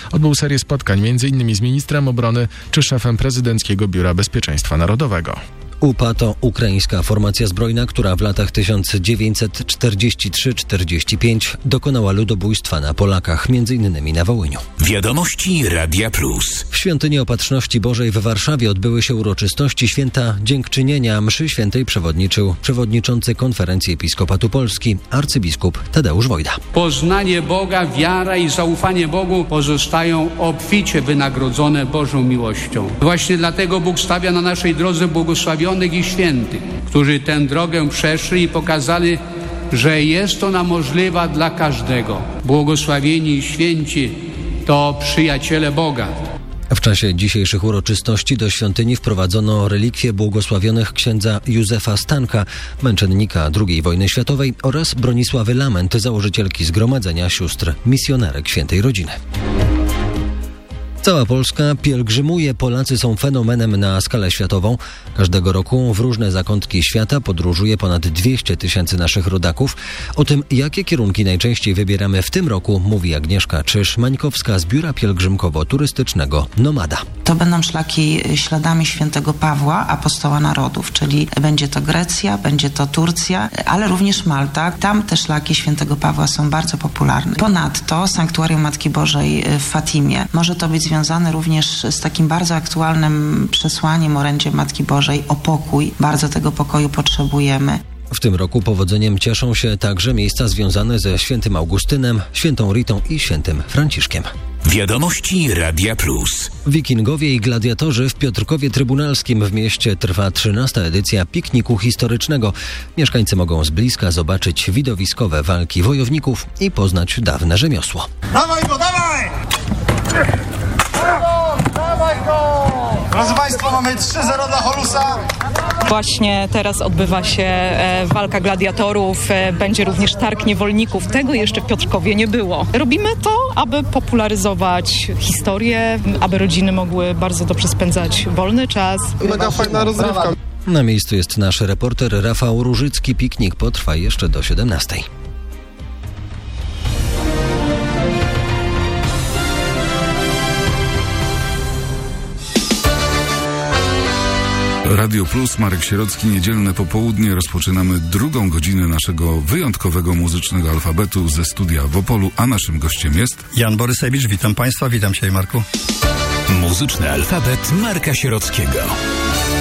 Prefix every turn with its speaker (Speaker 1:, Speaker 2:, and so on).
Speaker 1: odbył serię spotkań m.in. z ministrem obrony czy szefem Prezydenckiego Biura Bezpieczeństwa Narodowego.
Speaker 2: UPA to ukraińska formacja zbrojna, która w latach 1943-45 dokonała ludobójstwa na Polakach, m.in. na Wołyniu.
Speaker 3: Wiadomości Radia Plus.
Speaker 2: W Świątyni Opatrzności Bożej w Warszawie odbyły się uroczystości Święta Dziękczynienia. Mszy świętej przewodniczył przewodniczący Konferencji Episkopatu Polski arcybiskup Tadeusz Wojda.
Speaker 4: Poznanie Boga, wiara i zaufanie Bogu pozostają obficie wynagrodzone Bożą miłością. Właśnie dlatego Bóg stawia na naszej drodze błogosławionych i świętych, którzy tę drogę przeszli i pokazali, że jest ona możliwa dla każdego. Błogosławieni i święci to przyjaciele Boga.
Speaker 2: W czasie dzisiejszych uroczystości do świątyni wprowadzono relikwie błogosławionych księdza Józefa Stanka, męczennika II wojny światowej, oraz Bronisławy Lament, założycielki Zgromadzenia Sióstr Misjonerek Świętej Rodziny. Cała Polska pielgrzymuje. Polacy są fenomenem na skalę światową. Każdego roku w różne zakątki świata podróżuje ponad 200 000 naszych rodaków. O tym, jakie kierunki najczęściej wybieramy w tym roku, mówi Agnieszka Czyż-Mańkowska z Biura Pielgrzymkowo-Turystycznego Nomada.
Speaker 5: To będą szlaki śladami świętego Pawła, apostoła narodów, czyli będzie to Grecja, będzie to Turcja, ale również Malta. Tam te szlaki świętego Pawła są bardzo popularne. Ponadto Sanktuarium Matki Bożej w Fatimie. Może to być związane również z takim bardzo aktualnym przesłaniem, orędziem Matki Bożej o pokój. Bardzo tego pokoju potrzebujemy.
Speaker 2: W tym roku powodzeniem cieszą się także miejsca związane ze świętym Augustynem, świętą Ritą i świętym Franciszkiem.
Speaker 3: Wiadomości Radia Plus.
Speaker 2: Wikingowie i gladiatorzy w Piotrkowie Trybunalskim w mieście trwa 13. edycja pikniku historycznego. Mieszkańcy mogą z bliska zobaczyć widowiskowe walki wojowników i poznać dawne rzemiosło.
Speaker 6: Dawaj go, dawaj! Dawaj go! Proszę Państwa, mamy 3-0 dla Holusa.
Speaker 7: Właśnie teraz odbywa się walka gladiatorów, będzie również targ niewolników. Tego jeszcze w Piotrkowie nie było. Robimy to, aby popularyzować historię, aby rodziny mogły bardzo dobrze spędzać wolny czas.
Speaker 8: Mega fajna rozrywka.
Speaker 2: Na miejscu jest nasz reporter Rafał Różycki. Piknik potrwa jeszcze do 17.
Speaker 9: Radio Plus, Marek Sierocki, niedzielne popołudnie. Rozpoczynamy drugą godzinę naszego wyjątkowego muzycznego alfabetu ze studia w Opolu, a naszym gościem jest
Speaker 10: Jan Borysewicz. Witam Państwa, witam Cię, Marku.
Speaker 3: Muzyczny alfabet Marka Sierockiego.